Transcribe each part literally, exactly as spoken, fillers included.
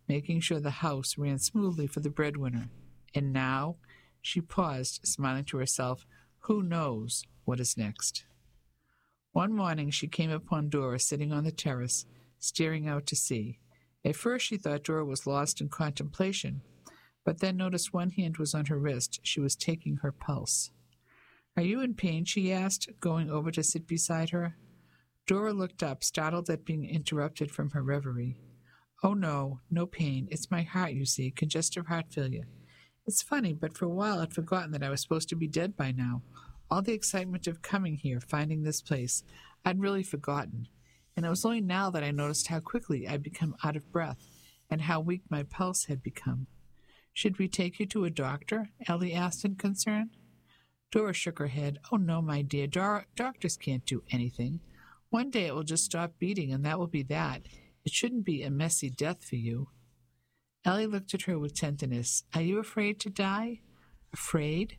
making sure the house ran smoothly for the breadwinner. And now, she paused, smiling to herself, who knows what is next? One morning she came upon Dora sitting on the terrace, staring out to sea. At first she thought Dora was lost in contemplation, but then noticed one hand was on her wrist. She was taking her pulse. Are you in pain? She asked, going over to sit beside her. Dora looked up, startled at being interrupted from her reverie. Oh, no, no pain. It's my heart, you see, congestive heart failure. It's funny, but for a while I'd forgotten that I was supposed to be dead by now. All the excitement of coming here, finding this place, I'd really forgotten. And it was only now that I noticed how quickly I'd become out of breath and how weak my pulse had become. Should we take you to a doctor? Ellie asked in concern. Dora shook her head. Oh, no, my dear, Do- doctors can't do anything. One day it will just stop beating, and that will be that. It shouldn't be a messy death for you. Ellie looked at her with tenderness. Are you afraid to die? Afraid?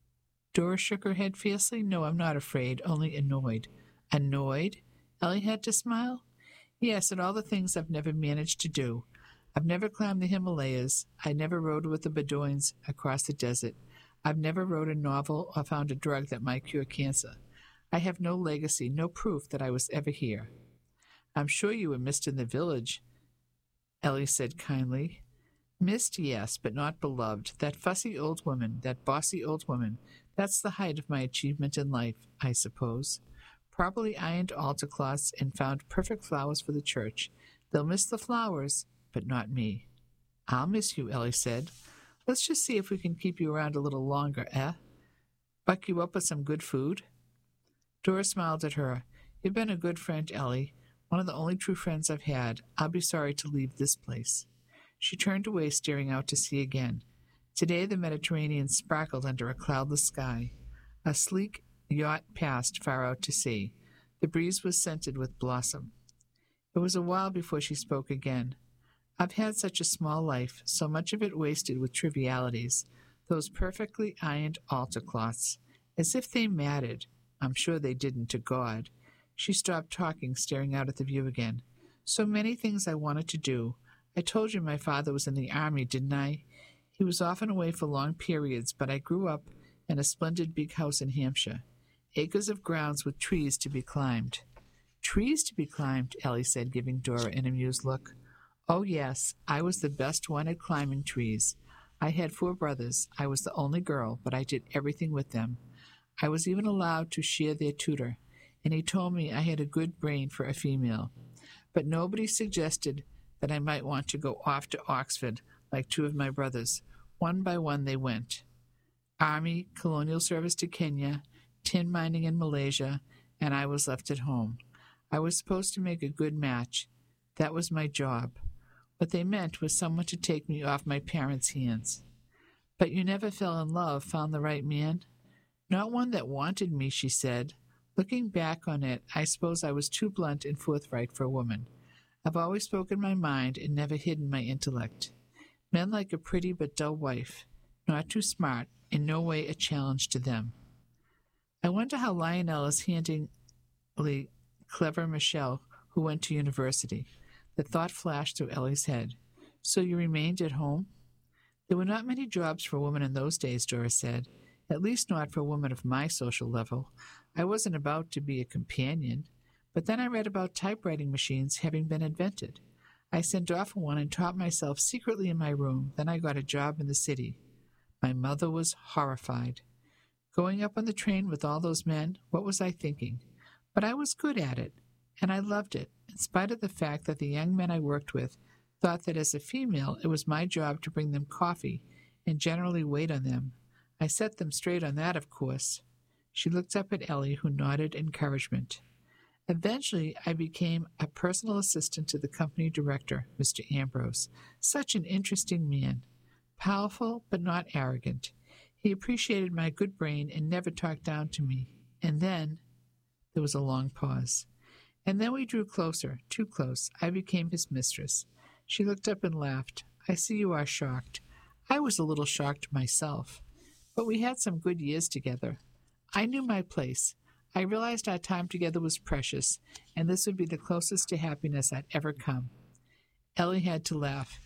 Dora shook her head fiercely. No, I'm not afraid, only annoyed. Annoyed? Ellie had to smile. Yes, at all the things I've never managed to do. I've never climbed the Himalayas. I never rode with the Bedouins across the desert. I've never wrote a novel or found a drug that might cure cancer. I have no legacy, no proof that I was ever here. I'm sure you were missed in the village, Ellie said kindly. Missed, yes, but not beloved. That fussy old woman, that bossy old woman, that's the height of my achievement in life, I suppose. Properly ironed altar cloths and found perfect flowers for the church. They'll miss the flowers, but not me. I'll miss you, Ellie said. Let's just see if we can keep you around a little longer, eh? Buck you up with some good food? Dora smiled at her. You've been a good friend, Ellie. One of the only true friends I've had. I'll be sorry to leave this place. She turned away, staring out to sea again. Today the Mediterranean sparkled under a cloudless sky. A sleek yacht passed far out to sea. The breeze was scented with blossom. It was a while before she spoke again. I've had such a small life, so much of it wasted with trivialities, those perfectly ironed altar cloths, as if they mattered. I'm sure they didn't to God. She stopped talking, staring out at the view again. So many things I wanted to do. I told you my father was in the army, didn't I? He was often away for long periods, but I grew up in a splendid big house in Hampshire. Acres of grounds with trees to be climbed. Trees to be climbed, Ellie said, giving Dora an amused look. Oh, yes, I was the best one at climbing trees. I had four brothers. I was the only girl, but I did everything with them. I was even allowed to share their tutor, and he told me I had a good brain for a female. But nobody suggested that I might want to go off to Oxford like two of my brothers. One by one they went. Army, colonial service to Kenya, tin mining in Malaysia, and I was left at home. I was supposed to make a good match. That was my job. What they meant was someone to take me off my parents' hands. But you never fell in love, found the right man? Not one that wanted me, she said. Looking back on it, I suppose I was too blunt and forthright for a woman. I've always spoken my mind and never hidden my intellect. Men like a pretty but dull wife, not too smart, in no way a challenge to them. I wonder how Lionel is handling clever Michelle, who went to university. The thought flashed through Ellie's head. So you remained at home? There were not many jobs for a woman in those days, Doris said. At least not for a woman of my social level. I wasn't about to be a companion. But then I read about typewriting machines having been invented. I sent off one and taught myself secretly in my room. Then I got a job in the city. My mother was horrified. Going up on the train with all those men, what was I thinking? But I was good at it, and I loved it, in spite of the fact that the young men I worked with thought that as a female it was my job to bring them coffee and generally wait on them. I set them straight on that, of course. She looked up at Ellie, who nodded encouragement. Eventually, I became a personal assistant to the company director, Mister Ambrose. Such an interesting man. Powerful, but not arrogant. He appreciated my good brain and never talked down to me. And then, there was a long pause. And then we drew closer, too close. I became his mistress. She looked up and laughed. I see you are shocked. I was a little shocked myself. But we had some good years together. I knew my place. I realized our time together was precious, and this would be the closest to happiness I'd ever come. Ellie had to laugh.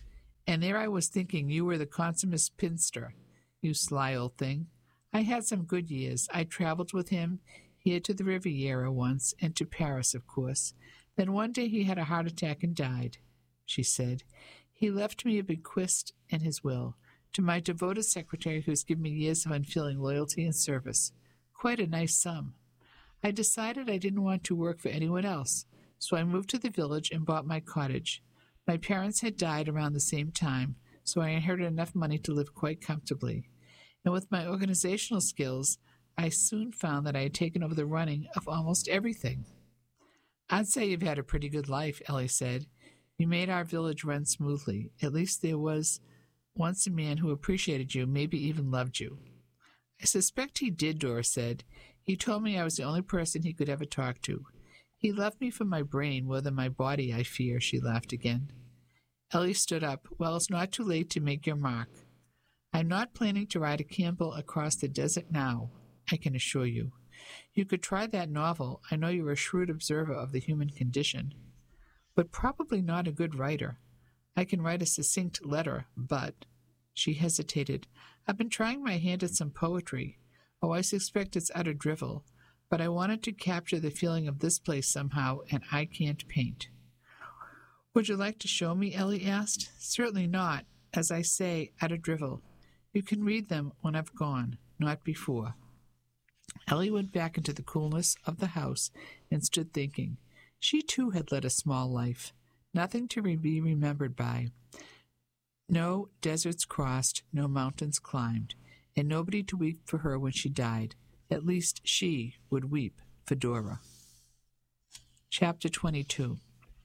And there I was thinking you were the consummate spinster, you sly old thing. I had some good years. I traveled with him here to the Riviera once, and to Paris, of course. Then one day he had a heart attack and died, she said. He left me a bequest in his will, to my devoted secretary who has given me years of unfailing loyalty and service. Quite a nice sum. I decided I didn't want to work for anyone else, so I moved to the village and bought my cottage. My parents had died around the same time, so I inherited enough money to live quite comfortably. And with my organizational skills, I soon found that I had taken over the running of almost everything. I'd say you've had a pretty good life, Ellie said. You made our village run smoothly. At least there was once a man who appreciated you, maybe even loved you. I suspect he did, Dora said. He told me I was the only person he could ever talk to. He loved me for my brain more than my body, I fear, she laughed again. Ellie stood up. Well, it's not too late to make your mark. I'm not planning to ride a camel across the desert now, I can assure you. You could try that novel. I know you're a shrewd observer of the human condition. But probably not a good writer. I can write a succinct letter, but... She hesitated. I've been trying my hand at some poetry. Oh, I suspect it's utter drivel, but I wanted to capture the feeling of this place somehow, and I can't paint. Would you like to show me? Ellie asked. Certainly not. As I say, utter drivel. You can read them when I've gone, not before. Ellie went back into the coolness of the house and stood thinking. She too had led a small life, nothing to be remembered by. No deserts crossed, no mountains climbed, and nobody to weep for her when she died. At least she would weep for Dora. Chapter twenty-two.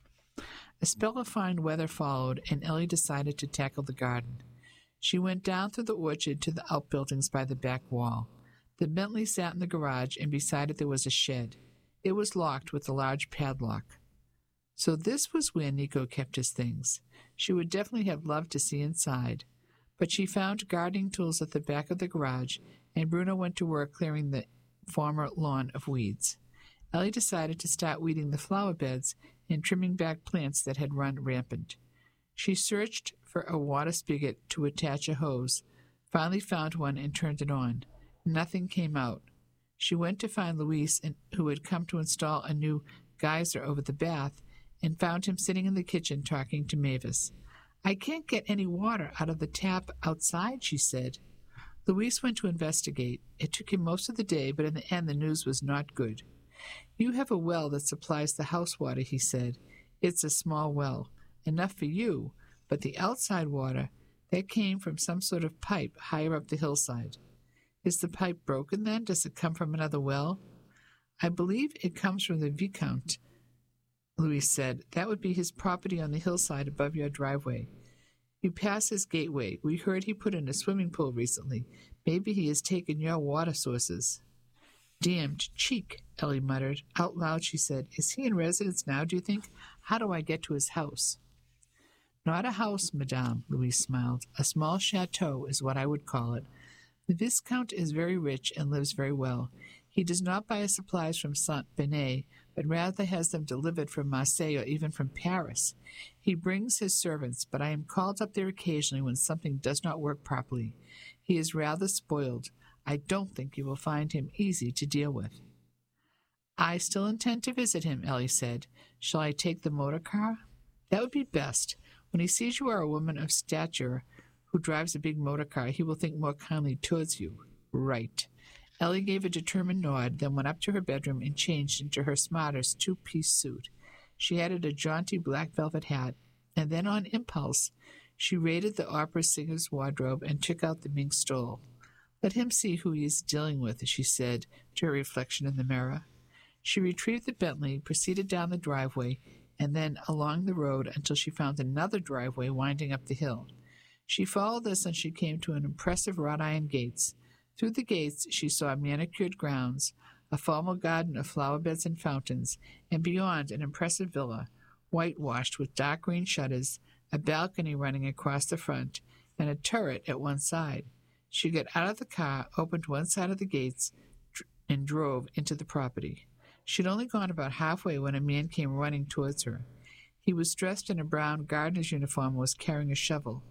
A spell of fine weather followed, and Ellie decided to tackle the garden. She went down through the orchard to the outbuildings by the back wall. The Bentley sat in the garage, and beside it there was a shed. It was locked with a large padlock. So this was where Nico kept his things. She would definitely have loved to see inside. But she found gardening tools at the back of the garage, and Bruno went to work clearing the former lawn of weeds. Ellie decided to start weeding the flower beds and trimming back plants that had run rampant. She searched for a water spigot to attach a hose, finally found one and turned it on. Nothing came out. She went to find Luis, who had come to install a new geyser over the bath, and found him sitting in the kitchen talking to Mavis. I can't get any water out of the tap outside, she said. Luis went to investigate. It took him most of the day, but in the end the news was not good. You have a well that supplies the house water, he said. It's a small well, enough for you, but the outside water, that came from some sort of pipe higher up the hillside. Is the pipe broken, then? Does it come from another well? I believe it comes from the Viscount, Louis said. That would be his property on the hillside above your driveway. You pass his gateway. We heard he put in a swimming pool recently. Maybe he has taken your water sources. Damned cheek, Ellie muttered. Out loud she said, Is he in residence now, do you think? How do I get to his house? Not a house, madame, Louis smiled. A small chateau is what I would call it. The Viscount is very rich and lives very well. He does not buy his supplies from Saint-Benet, but rather has them delivered from Marseille or even from Paris. He brings his servants, but I am called up there occasionally when something does not work properly. He is rather spoiled. I don't think you will find him easy to deal with. I still intend to visit him, Ellie said. Shall I take the motor car? That would be best. When he sees you are a woman of stature who drives a big motor car, he will think more kindly towards you. Right. Ellie gave a determined nod, then went up to her bedroom and changed into her smartest two-piece suit. She added a jaunty black velvet hat, and then on impulse she raided the opera singer's wardrobe and took out the mink stole. Let him see who he is dealing with, she said to her reflection in the mirror. She retrieved the Bentley, proceeded down the driveway, and then along the road until she found another driveway winding up the hill. She followed this until she came to an impressive wrought iron gates. Through the gates she saw manicured grounds, a formal garden of flower beds and fountains, and beyond an impressive villa, whitewashed with dark green shutters, a balcony running across the front, and a turret at one side. She got out of the car, opened one side of the gates, and drove into the property. She had only gone about halfway when a man came running towards her. He was dressed in a brown gardener's uniform and was carrying a shovel.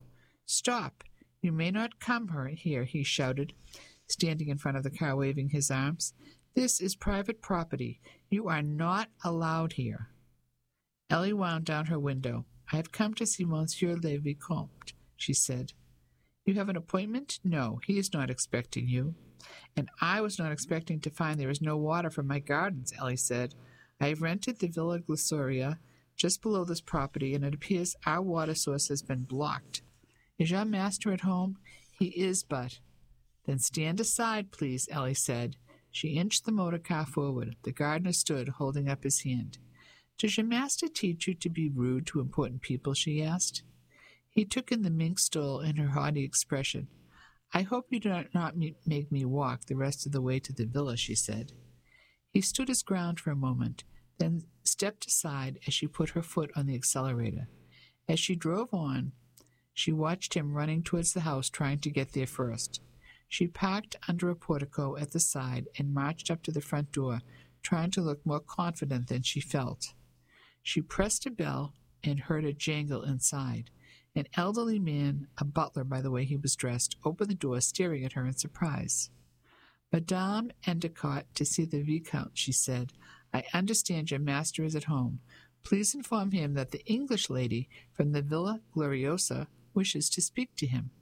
"Stop! You may not come here," he shouted, standing in front of the car waving his arms. "This is private property. You are not allowed here." Ellie wound down her window. "I have come to see Monsieur le Vicomte," she said. "You have an appointment?" "No, he is not expecting you." "And I was not expecting to find there is no water from my gardens," Ellie said. "I have rented the Villa Glossoria just below this property, and it appears our water source has been blocked. Is your master at home?" "He is, but—" "Then stand aside, please," Ellie said. She inched the motor car forward. The gardener stood, holding up his hand. "Does your master teach you to be rude to important people?" she asked. He took in the mink stole and her haughty expression. "I hope you do not make me walk the rest of the way to the villa," she said. He stood his ground for a moment, then stepped aside as she put her foot on the accelerator. As she drove on, she watched him running towards the house, trying to get there first. She parked under a portico at the side and marched up to the front door, trying to look more confident than she felt. She pressed a bell and heard a jangle inside. An elderly man, a butler by the way he was dressed, opened the door, staring at her in surprise. "Madame Endicott to see the Viscount," she said. "I understand your master is at home. Please inform him that the English lady from the Villa Gloriosa wishes to speak to him."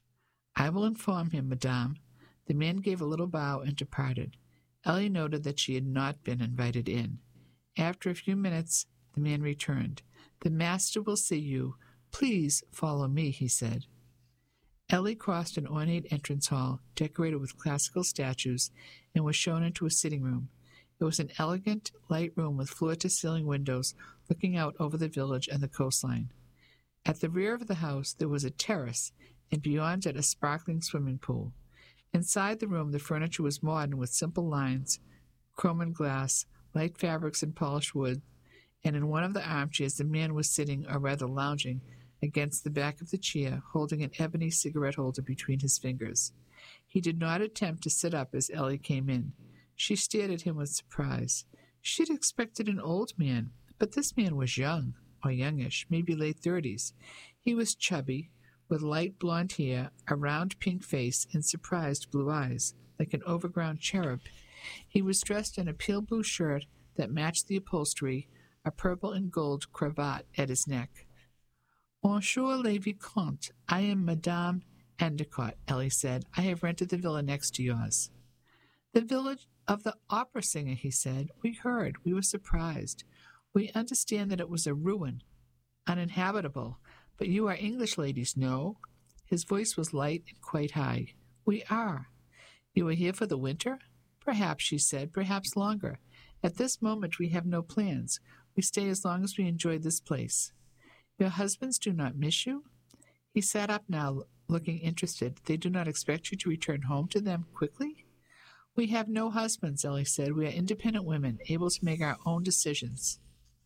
"I will inform him, madame." The man gave a little bow and departed. Ellie noted that she had not been invited in. After a few minutes, the man returned. "The master will see you. Please follow me," he said. Ellie crossed an ornate entrance hall, decorated with classical statues, and was shown into a sitting room. It was an elegant, light room with floor-to-ceiling windows looking out over the village and the coastline. At the rear of the house there was a terrace, and beyond it a sparkling swimming pool. Inside the room the furniture was modern with simple lines, chrome and glass, light fabrics and polished wood, and in one of the armchairs the man was sitting, or rather lounging, against the back of the chair, holding an ebony cigarette holder between his fingers. He did not attempt to sit up as Ellie came in. She stared at him with surprise. She had expected an old man, but this man was young, or youngish, maybe late thirties. He was chubby, with light blonde hair, a round pink face, and surprised blue eyes, like an overgrown cherub. He was dressed in a pale blue shirt that matched the upholstery, a purple and gold cravat at his neck. "Monsieur le Vicomte, I am Madame Endicott," Ellie said. "I have rented the villa next to yours." "The village of the opera singer," he said. "We heard. We were surprised. We understand that it was a ruin, uninhabitable. But you are English ladies, no?" His voice was light and quite high. "We are." "You are here for the winter?" "Perhaps," she said. "Perhaps longer. At this moment we have no plans. We stay as long as we enjoy this place." "Your husbands do not miss you?" He sat up now, looking interested. "They do not expect you to return home to them quickly?" "We have no husbands," Ellie said. "We are independent women, able to make our own decisions."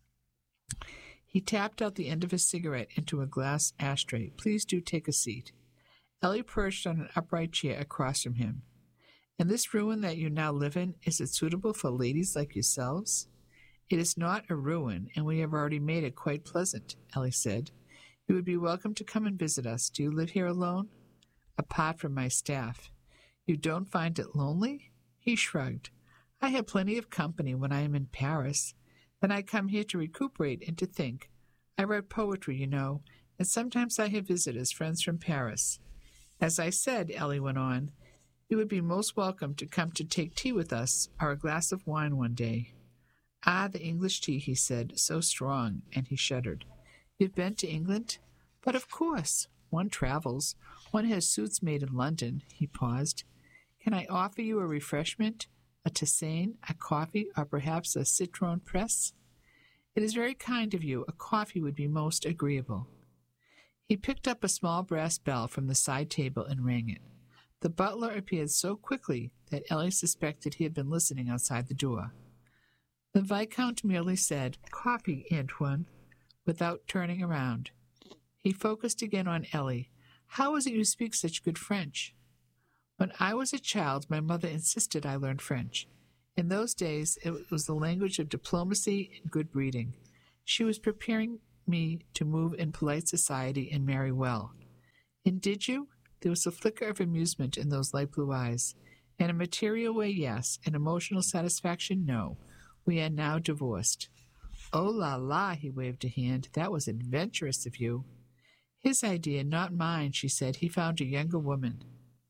He tapped out the end of his cigarette into a glass ashtray. "Please do take a seat." Ellie perched on an upright chair across from him. "And this ruin that you now live in, is it suitable for ladies like yourselves?" "It is not a ruin, and we have already made it quite pleasant," Ellie said. "You would be welcome to come and visit us. Do you live here alone?" "Apart from my staff." "You don't find it lonely?" He shrugged. "I have plenty of company when I am in Paris. Then I come here to recuperate and to think. I write poetry, you know, and sometimes I have visitors, friends from Paris. As I said," Ellie went on, "you would be most welcome to come to take tea with us, or a glass of wine one day." "Ah, the English tea," he said, "so strong," and he shuddered. "You've been to England?" "But of course. One travels. One has suits made in London." He paused. "Can I offer you a refreshment? A tisane, a coffee, or perhaps a citron presse?" "It is very kind of you. A coffee would be most agreeable." He picked up a small brass bell from the side table and rang it. The butler appeared so quickly that Ellie suspected he had been listening outside the door. The Viscount merely said, "Coffee, Antoine," without turning around. He focused again on Ellie. "How is it you speak such good French?" "When I was a child, my mother insisted I learn French. In those days, it was the language of diplomacy and good breeding. She was preparing me to move in polite society and marry well. And did you? There was a flicker of amusement in those light blue eyes. In a material way, yes. In emotional satisfaction, no. We are now divorced. Oh, la, la, he waved a hand. That was adventurous of you. His idea, not mine, she said. He found a younger woman.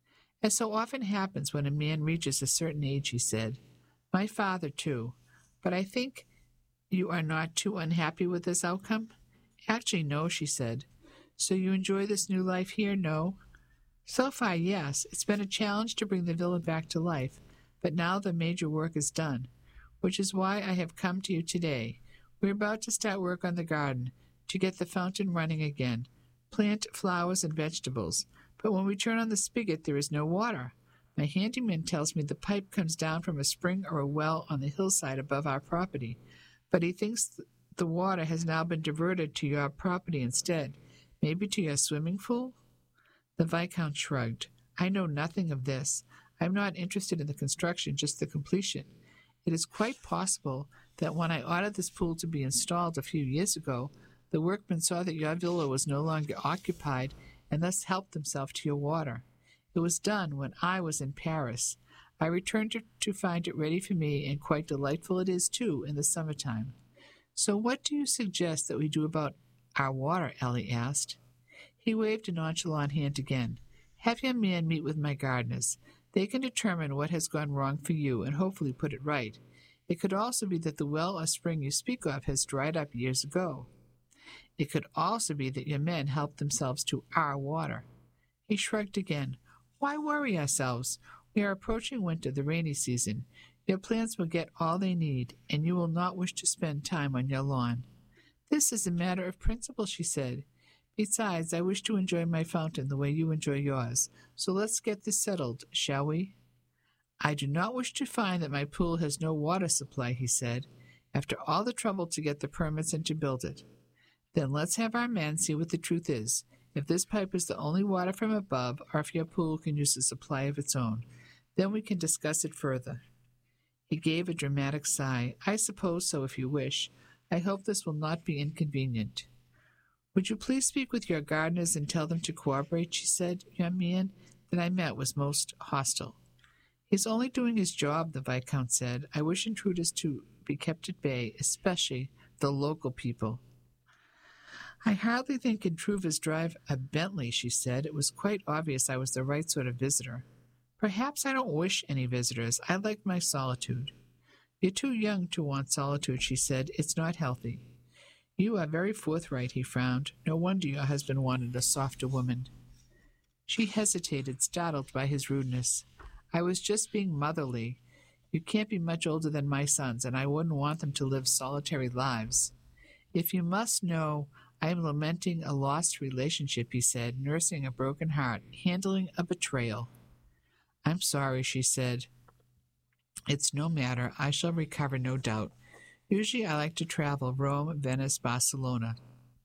As so often happens when a man reaches a certain age, he said. My father, too. But I think you are not too unhappy with this outcome? Actually, no, she said. So you enjoy this new life here, no? So far, yes. It's been a challenge to bring the villa back to life, but now the major work is done, which is why I have come to you today. We're about to start work on the garden, to get the fountain running again, plant flowers and vegetables. But when we turn on the spigot, there is no water. My handyman tells me the pipe comes down from a spring or a well on the hillside above our property, but he thinks the water has now been diverted to your property instead, maybe to your swimming pool? The Viscount shrugged. I know nothing of this. I am not interested in the construction, just the completion. It is quite possible that when I ordered this pool to be installed a few years ago, the workmen saw that your villa was no longer occupied and thus helped themselves to your water. It was done when I was in Paris. I returned to, to find it ready for me, and quite delightful it is, too, in the summertime. So what do you suggest that we do about our water? Ellie asked. He waved a nonchalant hand again. Have your man meet with my gardeners. They can determine what has gone wrong for you and hopefully put it right. It could also be that the well or spring you speak of has dried up years ago. It could also be that your men helped themselves to our water. He shrugged again. Why worry ourselves? We are approaching winter, the rainy season. Your plants will get all they need, and you will not wish to spend time on your lawn. This is a matter of principle, she said. Besides, I wish to enjoy my fountain the way you enjoy yours. So let's get this settled, shall we? I do not wish to find that my pool has no water supply, he said, after all the trouble to get the permits and to build it. Then let's have our men see what the truth is, if this pipe is the only water from above, or if your pool can use a supply of its own. Then we can discuss it further. He gave a dramatic sigh. I suppose so, if you wish. I hope this will not be inconvenient. Would you please speak with your gardeners and tell them to cooperate, she said. Your man that I met was most hostile. He's only doing his job, the Viscount said. I wish intruders to be kept at bay, especially the local people. I hardly think intruders drive a Bentley, she said. It was quite obvious I was the right sort of visitor. Perhaps I don't wish any visitors. I like my solitude. You're too young to want solitude, she said. It's not healthy. You are very forthright, he frowned. No wonder your husband wanted a softer woman. She hesitated, startled by his rudeness. I was just being motherly. You can't be much older than my sons, and I wouldn't want them to live solitary lives. If you must know, I am lamenting a lost relationship, he said, nursing a broken heart, handling a betrayal. I'm sorry, she said. It's no matter. I shall recover, no doubt. Usually I like to travel Rome, Venice, Barcelona.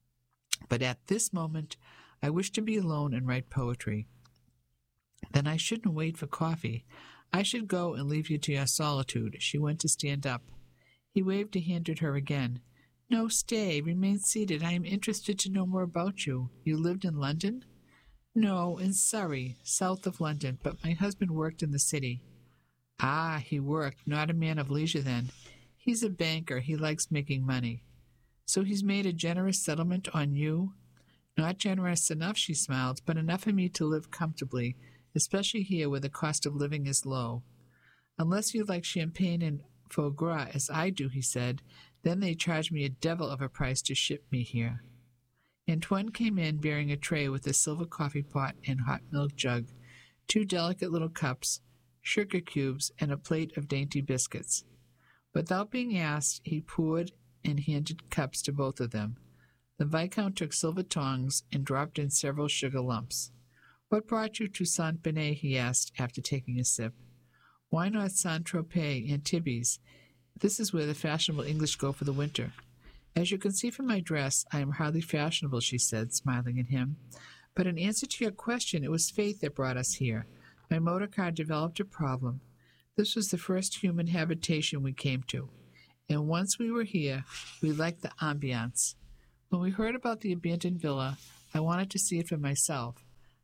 But at this moment I wish to be alone and write poetry. Then I shouldn't wait for coffee. I should go and leave you to your solitude. She went to stand up. He waved a hand at her again. No, stay. Remain seated. I am interested to know more about you. You lived in London? No, in Surrey, south of London, but my husband worked in the city. Ah, he worked. Not a man of leisure, then. He's a banker. He likes making money. So he's made a generous settlement on you? Not generous enough, she smiled, but enough for me to live comfortably, especially here where the cost of living is low. Unless you like champagne and foie gras, as I do, he said, then they charge me a devil of a price to ship me here. Antoine came in bearing a tray with a silver coffee pot and hot milk jug, two delicate little cups, sugar cubes, and a plate of dainty biscuits. Without being asked, he poured and handed cups to both of them. The Viscount took silver tongs and dropped in several sugar lumps. What brought you to Saint-Benet? He asked, after taking a sip. Why not Saint-Tropez and Tibes? This is where the fashionable English go for the winter. As you can see from my dress, I am hardly fashionable, she said, smiling at him. But in answer to your question, it was fate that brought us here. My motor car developed a problem. This was the first human habitation we came to. And once we were here, we liked the ambiance. When we heard about the abandoned villa, I wanted to see it for myself.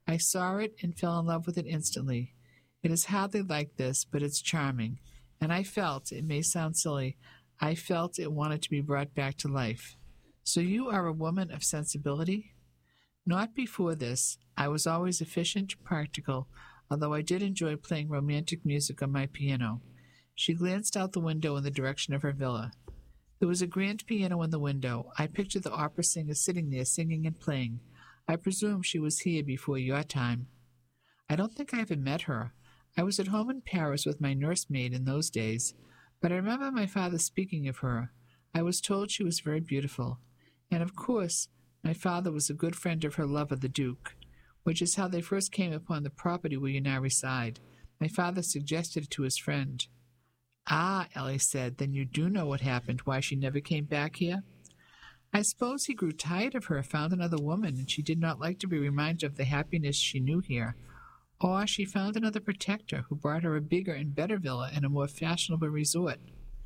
I saw it and fell in love with it instantly. It is hardly like this, but it's charming. And I felt, it may sound silly, I felt it wanted to be brought back to life. So you are a woman of sensibility? Not before this. I was always efficient, practical, although I did enjoy playing romantic music on my piano. She glanced out the window in the direction of her villa. There was a grand piano in the window. I pictured the opera singer sitting there singing and playing. I presume she was here before your time. I don't think I ever met her. I was at home in Paris with my nursemaid in those days, but I remember my father speaking of her. I was told she was very beautiful. And of course, my father was a good friend of her lover, the Duke, which is how they first came upon the property where you now reside. My father suggested it to his friend. Ah, Ellie said, then you do know what happened, why she never came back here? I suppose he grew tired of her, found another woman, and she did not like to be reminded of the happiness she knew here. Or she found another protector who brought her a bigger and better villa and a more fashionable resort.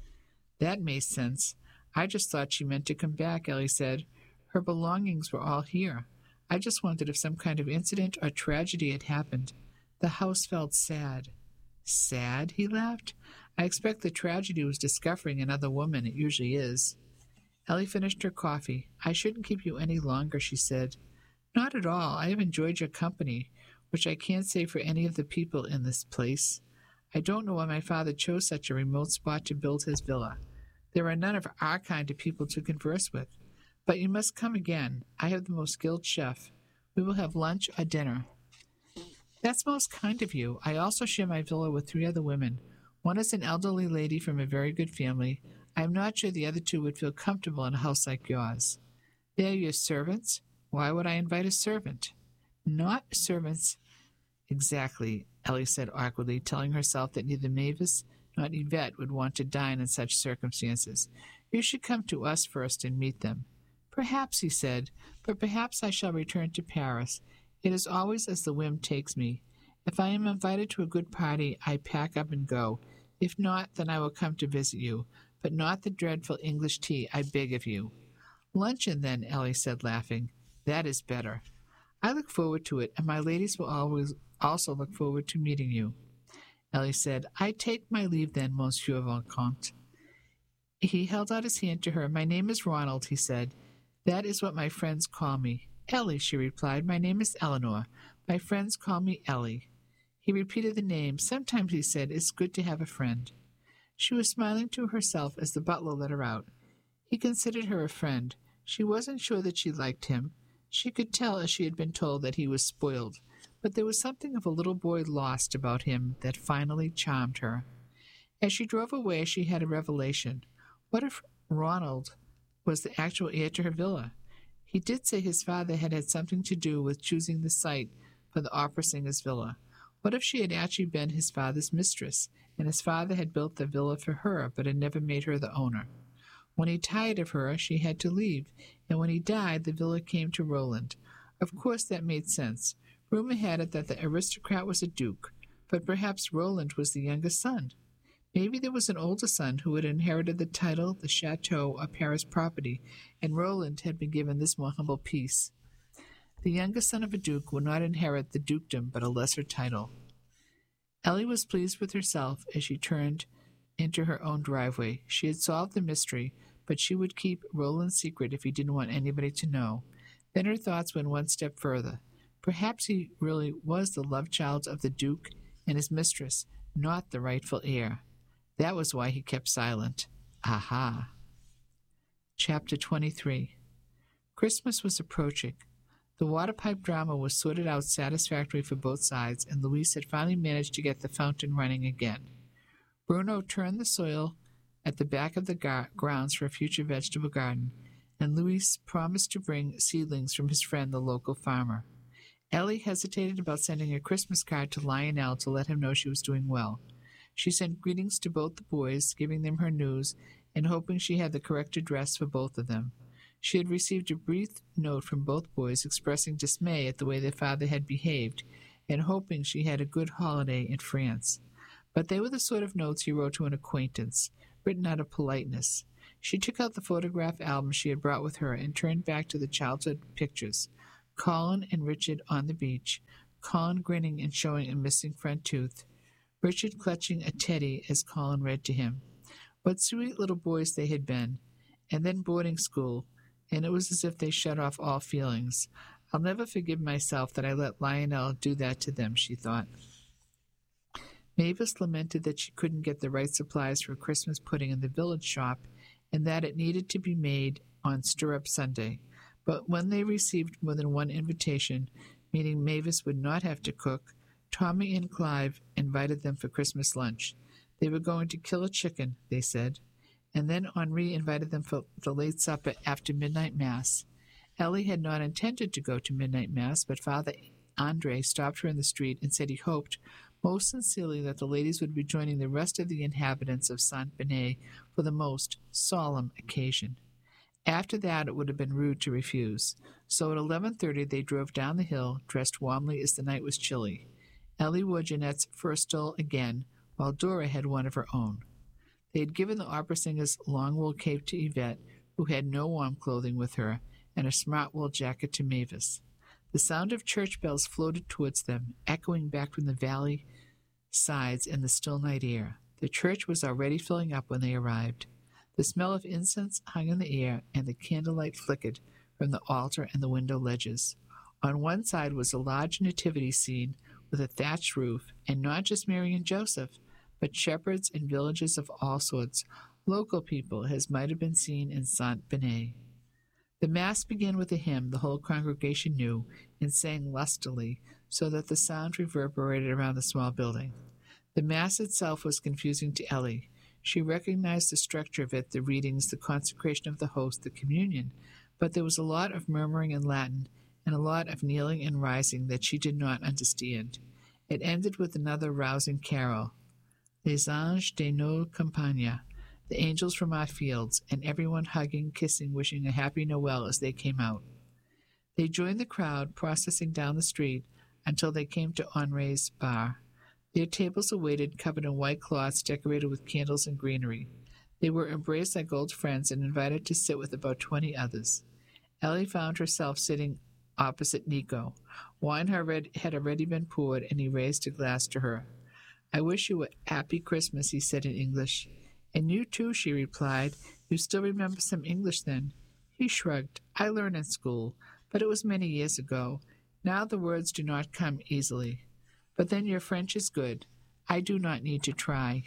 That made sense. I just thought she meant to come back, Ellie said. Her belongings were all here. I just wondered if some kind of incident or tragedy had happened. The house felt sad. Sad? He laughed. I expect the tragedy was discovering another woman. It usually is. Ellie finished her coffee. I shouldn't keep you any longer, she said. Not at all. I have enjoyed your company, which I can't say for any of the people in this place. I don't know why my father chose such a remote spot to build his villa. There are none of our kind of people to converse with. But you must come again. I have the most skilled chef. We will have lunch or dinner. That's most kind of you. I also share my villa with three other women. One is an elderly lady from a very good family. I am not sure the other two would feel comfortable in a house like yours. They are your servants? Why would I invite a servant? Not servants. Exactly, Ellie said awkwardly, telling herself that neither Mavis nor Yvette would want to dine in such circumstances. You should come to us first and meet them. Perhaps, he said, but perhaps I shall return to Paris. It is always as the whim takes me. If I am invited to a good party, I pack up and go. If not, then I will come to visit you, but not the dreadful English tea, I beg of you. Luncheon, then, Ellie said, laughing. That is better. I look forward to it, and my ladies will always also look forward to meeting you. Ellie said, I take my leave then, Monsieur Vicomte. He held out his hand to her. My name is Ronald, he said. That is what my friends call me. Ellie, she replied. My name is Eleanor. My friends call me Ellie. He repeated the name. Sometimes, he said, it's good to have a friend. She was smiling to herself as the butler let her out. He considered her a friend. She wasn't sure that she liked him. She could tell, as she had been told, that he was spoiled, but there was something of a little boy lost about him that finally charmed her. As she drove away, she had a revelation. What if Ronald was the actual heir to her villa? He did say his father had had something to do with choosing the site for the opera singer's villa. What if she had actually been his father's mistress, and his father had built the villa for her, but had never made her the owner? When he tired of her, she had to leave, and when he died, the villa came to Roland. Of course, that made sense. Rumor had it that the aristocrat was a duke, but perhaps Roland was the youngest son. Maybe there was an older son who had inherited the title, the chateau, or Paris property, and Roland had been given this more humble piece. The youngest son of a duke would not inherit the dukedom, but a lesser title. Ellie was pleased with herself as she turned into her own driveway. She had solved the mystery, but she would keep Roland's secret if he didn't want anybody to know. Then her thoughts went one step further. Perhaps he really was the love child of the Duke and his mistress, not the rightful heir. That was why he kept silent. Aha! Chapter twenty-three. Christmas was approaching. The water pipe drama was sorted out satisfactorily for both sides, and Louise had finally managed to get the fountain running again. Bruno turned the soil at the back of the gar- grounds for a future vegetable garden, and Louise promised to bring seedlings from his friend, the local farmer. Ellie hesitated about sending a Christmas card to Lionel to let him know she was doing well. She sent greetings to both the boys, giving them her news, and hoping she had the correct address for both of them. She had received a brief note from both boys expressing dismay at the way their father had behaved, and hoping she had a good holiday in France. But they were the sort of notes he wrote to an acquaintance, written out of politeness. She took out the photograph album she had brought with her and turned back to the childhood pictures. Colin and Richard on the beach, Colin grinning and showing a missing front tooth, Richard clutching a teddy as Colin read to him. What sweet little boys they had been, and then boarding school, and it was as if they shut off all feelings. I'll never forgive myself that I let Lionel do that to them, she thought. Mavis lamented that she couldn't get the right supplies for Christmas pudding in the village shop, and that it needed to be made on Stirrup Sunday. But when they received more than one invitation, meaning Mavis would not have to cook, Tommy and Clive invited them for Christmas lunch. They were going to kill a chicken, they said, and then Henri invited them for the late supper after midnight mass. Ellie had not intended to go to midnight mass, but Father Andre stopped her in the street and said he hoped most sincerely that the ladies would be joining the rest of the inhabitants of Saint-Benet for the most solemn occasion. After that, it would have been rude to refuse. So at eleven thirty they drove down the hill, dressed warmly as the night was chilly. Ellie wore Jeanette's fur stole again, while Dora had one of her own. They had given the opera singer's long wool cape to Yvette, who had no warm clothing with her, and a smart wool jacket to Mavis. The sound of church bells floated towards them, echoing back from the valley sides in the still night air. The church was already filling up when they arrived. The smell of incense hung in the air, and the candlelight flickered from the altar and the window ledges. On one side was a large nativity scene with a thatched roof, and not just Mary and Joseph, but shepherds and villagers of all sorts, local people, as might have been seen in Saint-Benet. The Mass began with a hymn the whole congregation knew and sang lustily, so that the sound reverberated around the small building. The Mass itself was confusing to Ellie. She recognized the structure of it, the readings, the consecration of the host, the communion, but there was a lot of murmuring in Latin and a lot of kneeling and rising that she did not understand. It ended with another rousing carol, Les anges de nos campagnes, the angels from our fields, and everyone hugging, kissing, wishing a happy Noel as they came out. They joined the crowd, processing down the street until they came to Henri's bar. Their tables awaited, covered in white cloths decorated with candles and greenery. They were embraced like old friends and invited to sit with about twenty others. Ellie found herself sitting opposite Nico. Wine had already been poured, and he raised a glass to her. I wish you a happy Christmas, he said in English. And you too, she replied. You still remember some English then? He shrugged. I learned in school, but it was many years ago. Now the words do not come easily. But then your French is good. I do not need to try.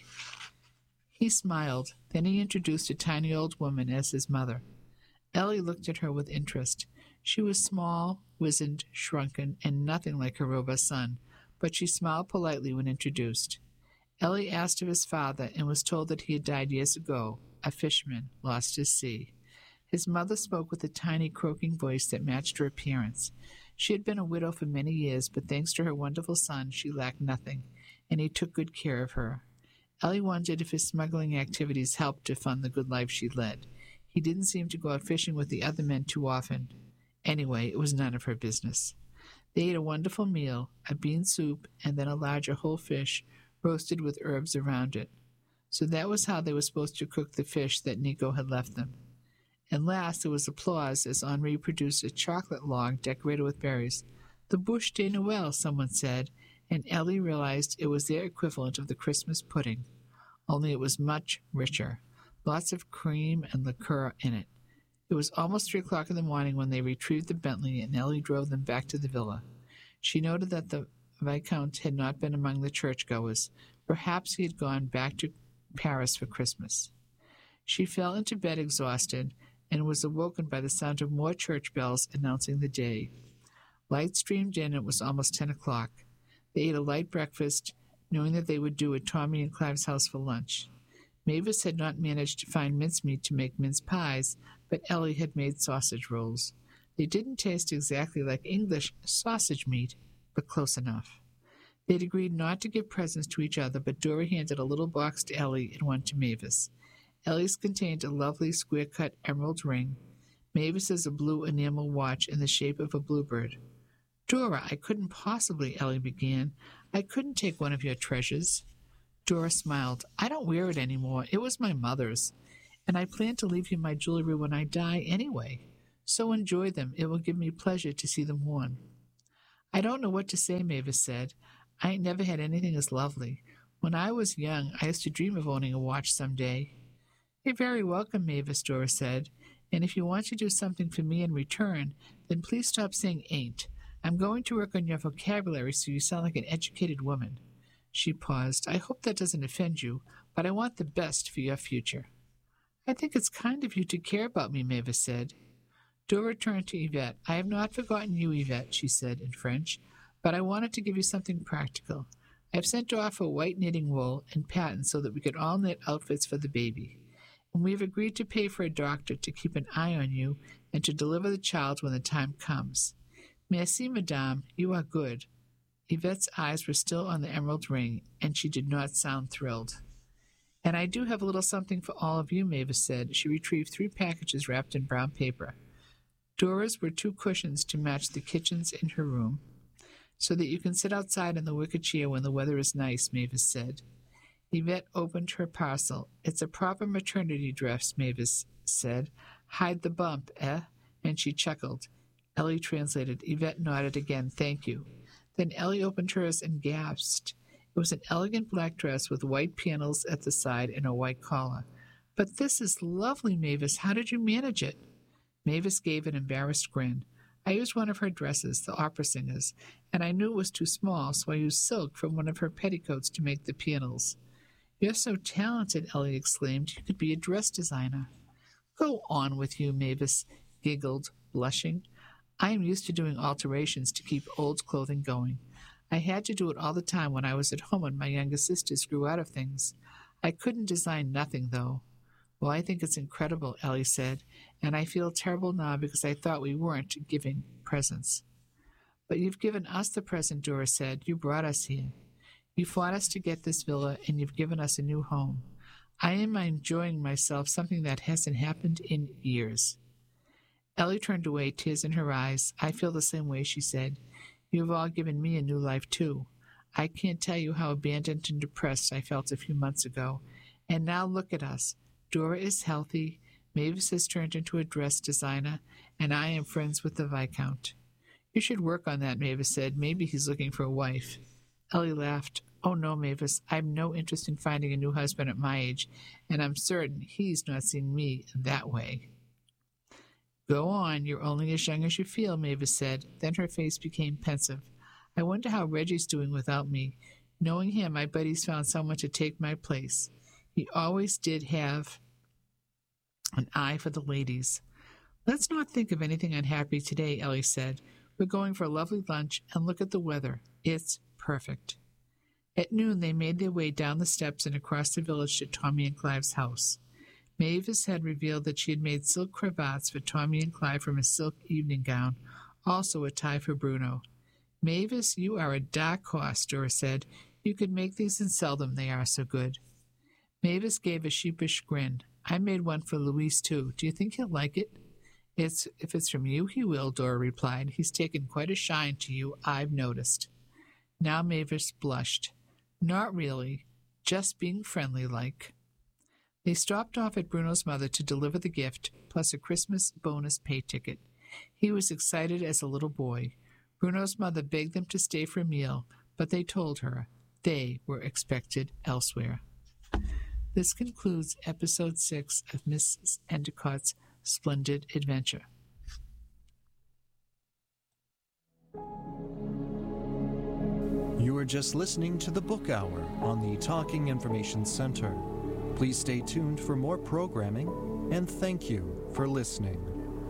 He smiled. Then he introduced a tiny old woman as his mother. Ellie looked at her with interest. She was small, wizened, shrunken, and nothing like her robust son, but she smiled politely when introduced. Ellie asked of his father and was told that he had died years ago, a fisherman, lost at sea. His mother spoke with a tiny, croaking voice that matched her appearance. She had been a widow for many years, but thanks to her wonderful son, she lacked nothing, and he took good care of her. Ellie wondered if his smuggling activities helped to fund the good life she led. He didn't seem to go out fishing with the other men too often. Anyway, it was none of her business. They ate a wonderful meal, a bean soup, and then a larger whole fish, roasted with herbs around it. So that was how they were supposed to cook the fish that Nico had left them. And last there was applause as Henri produced a chocolate log decorated with berries. The bûche de Noël, someone said, and Ellie realized it was their equivalent of the Christmas pudding, only it was much richer, lots of cream and liqueur in it. It was almost three o'clock in the morning when they retrieved the Bentley, and Ellie drove them back to the villa. She noted that the Viscount had not been among the churchgoers. Perhaps he had gone back to Paris for Christmas. She fell into bed exhausted, and was awoken by the sound of more church bells announcing the day. Light streamed in, and it was almost ten o'clock. They ate a light breakfast, knowing that they would do at Tommy and Clive's house for lunch. Mavis had not managed to find mincemeat to make mince pies, but Ellie had made sausage rolls. They didn't taste exactly like English sausage meat, but close enough. They'd agreed not to give presents to each other, but Dora handed a little box to Ellie and one to Mavis. Ellie's contained a lovely square-cut emerald ring. Mavis's a blue enamel watch in the shape of a bluebird. Dora, I couldn't possibly, Ellie began. I couldn't take one of your treasures. Dora smiled. I don't wear it anymore. It was my mother's. And I plan to leave you my jewelry when I die anyway. So enjoy them. It will give me pleasure to see them worn. I don't know what to say, Mavis said. I ain't never had anything as lovely. When I was young, I used to dream of owning a watch some day. You're very welcome, Mavis, Dora said. And if you want to do something for me in return, then please stop saying ain't. I'm going to work on your vocabulary so you sound like an educated woman. She paused. I hope that doesn't offend you, but I want the best for your future. I think it's kind of you to care about me, Mavis said. Dora turned to Yvette. I have not forgotten you, Yvette, she said in French, but I wanted to give you something practical. I have sent off for white knitting wool and pattern so that we could all knit outfits for the baby. And we have agreed to pay for a doctor to keep an eye on you and to deliver the child when the time comes. Merci, madame, you are good. Yvette's eyes were still on the emerald ring, and she did not sound thrilled. And I do have a little something for all of you, Mavis said. She retrieved three packages wrapped in brown paper. Dora's were two cushions to match the kitchens in her room, so that you can sit outside in the wicker chair when the weather is nice, Mavis said. Yvette opened her parcel. It's a proper maternity dress, Mavis said. Hide the bump, eh? And she chuckled. Ellie translated. Yvette nodded again. Thank you. Then Ellie opened hers and gasped. It was an elegant black dress with white panels at the side and a white collar. But this is lovely, Mavis. How did you manage it? Mavis gave an embarrassed grin. I used one of her dresses, the opera singer's, and I knew it was too small, so I used silk from one of her petticoats to make the panels. You're so talented, Ellie exclaimed. You could be a dress designer. Go on with you, Mavis giggled, blushing. I am used to doing alterations to keep old clothing going. I had to do it all the time when I was at home and my younger sisters grew out of things. I couldn't design nothing, though. Well, I think it's incredible, Ellie said, and I feel terrible now because I thought we weren't giving presents. But you've given us the present, Dora said. You brought us here. You fought us to get this villa, and you've given us a new home. I am enjoying myself, something that hasn't happened in years. Ellie turned away, tears in her eyes. I feel the same way, she said. You have all given me a new life, too. I can't tell you how abandoned and depressed I felt a few months ago. And now look at us. Dora is healthy, Mavis has turned into a dress designer, and I am friends with the Viscount. You should work on that, Mavis said. Maybe he's looking for a wife. Ellie laughed. Oh, no, Mavis. I have no interest in finding a new husband at my age, and I'm certain he's not seeing me that way. Go on. You're only as young as you feel, Mavis said. Then her face became pensive. I wonder how Reggie's doing without me. Knowing him, I bet he's found someone to take my place. He always did have an eye for the ladies. Let's not think of anything unhappy today, Ellie said. We're going for a lovely lunch, and look at the weather. It's perfect. At noon, they made their way down the steps and across the village to Tommy and Clive's house. Mavis had revealed that she had made silk cravats for Tommy and Clive from a silk evening gown, also a tie for Bruno. Mavis, you are a dark horse, Dora said. You could make these and sell them, they are so good. Mavis gave a sheepish grin. I made one for Louise, too. Do you think he'll like it? It's if it's from you, he will, Dora replied. He's taken quite a shine to you, I've noticed. Now Mavis blushed. Not really, just being friendly-like. They stopped off at Bruno's mother to deliver the gift, plus a Christmas bonus pay ticket. He was excited as a little boy. Bruno's mother begged them to stay for a meal, but they told her they were expected elsewhere. This concludes episode six of Missus Endicott's Splendid Adventure. You are just listening to the Book Hour on the Talking Information Center. Please stay tuned for more programming, and thank you for listening.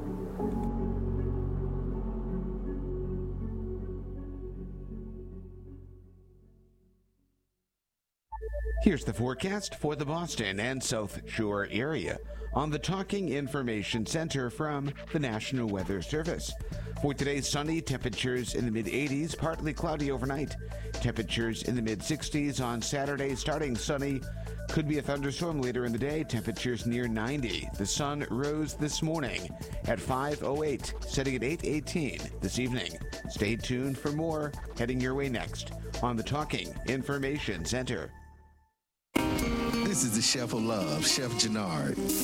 Here's the forecast for the Boston and South Shore area on the Talking Information Center from the National Weather Service. For today's sunny, temperatures in the mid-eighties, partly cloudy overnight. Temperatures in the mid-sixties on Saturday, starting sunny. Could be a thunderstorm later in the day, temperatures near ninety. The sun rose this morning at five oh eight, setting at eight eighteen this evening. Stay tuned for more heading your way next on the Talking Information Center. This is the Chef of Love, Chef Gennard.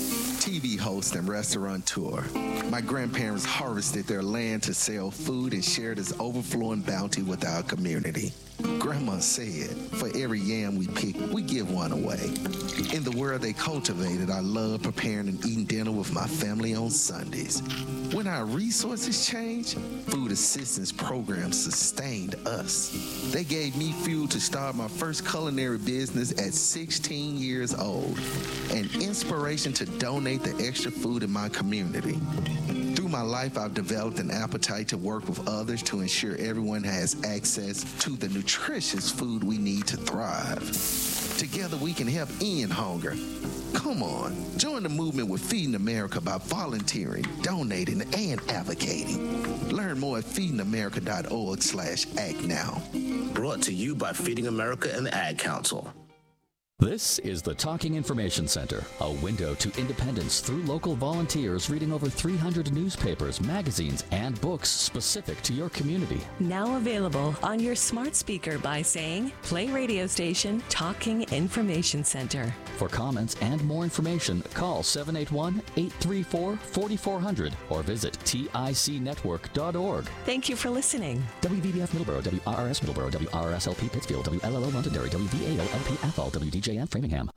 T V host and restaurateur. My grandparents harvested their land to sell food and share this overflowing bounty with our community. Grandma said, for every yam we pick, we give one away. In the world they cultivated, I love preparing and eating dinner with my family on Sundays. When our resources changed, food assistance programs sustained us. They gave me fuel to start my first culinary business at sixteen years old, and inspiration to donate the extra food in my community. Through my life, I've developed an appetite to work with others to ensure everyone has access to the nutritious food we need to thrive. Together, we can help end hunger. Come on, join the movement with Feeding America by volunteering, donating, and advocating. Learn more at feeding america dot org slash act now. Brought to you by Feeding America and the Ad Council. This is the Talking Information Center, a window to independence through local volunteers reading over three hundred newspapers, magazines, and books specific to your community. Now available on your smart speaker by saying, play radio station Talking Information Center. For comments and more information, call seven eight one, eight three four, four four zero zero or visit tic network dot org. Thank you for listening. W V B F Middleborough, W R R S Middleborough, W R R S L P Pittsfield, W L L O Londonderry, W V A O L P Athol, W D J N Framingham.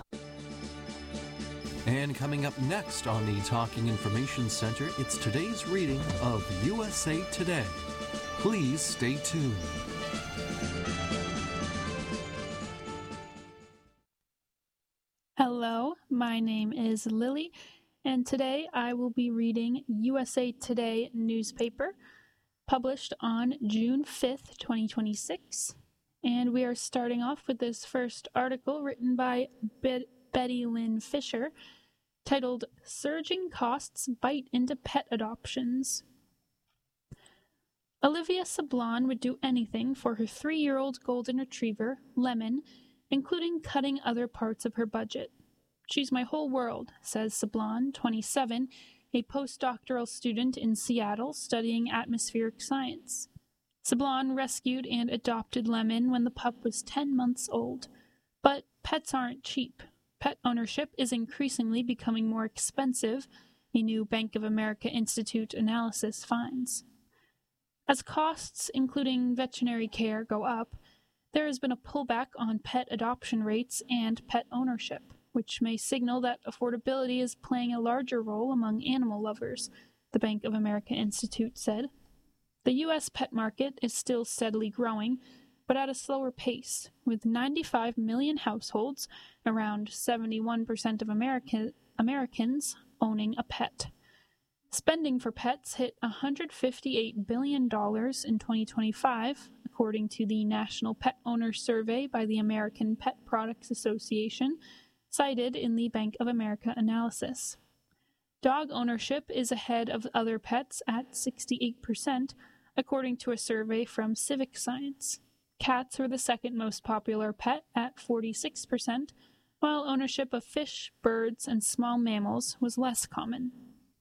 And coming up next on the Talking Information Center, it's today's reading of U S A Today. Please stay tuned. Hello, my name is Lily, and today I will be reading U S A Today newspaper, published on June fifth, twenty twenty-six. And we are starting off with this first article written by Be- Betty Lynn Fisher, titled Surging Costs Bite into Pet Adoptions. Olivia Sablon would do anything for her three-year-old golden retriever, Lemon, including cutting other parts of her budget. She's my whole world, says Sablon, twenty-seven, a postdoctoral student in Seattle studying atmospheric science. Sablon rescued and adopted Lemon when the pup was ten months old. But pets aren't cheap. Pet ownership is increasingly becoming more expensive, a new Bank of America Institute analysis finds. As costs, including veterinary care, go up, there has been a pullback on pet adoption rates and pet ownership, which may signal that affordability is playing a larger role among animal lovers, the Bank of America Institute said. The U S pet market is still steadily growing, but at a slower pace, with ninety-five million households, around seventy-one percent of America, Americans, owning a pet. Spending for pets hit one hundred fifty-eight billion dollars in twenty twenty-five, according to the National Pet Owner Survey by the American Pet Products Association, cited in the Bank of America analysis. Dog ownership is ahead of other pets at sixty-eight percent, according to a survey from Civic Science. Cats were the second most popular pet at forty-six percent, while ownership of fish, birds, and small mammals was less common.